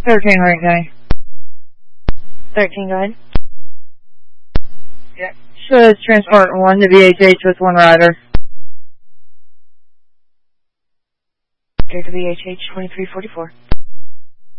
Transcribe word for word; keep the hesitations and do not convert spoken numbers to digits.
thirteen, right, Danny? thirteen, go ahead. Yeah. Should transport one to V H H with one rider. Go to V H H twenty-three forty-four.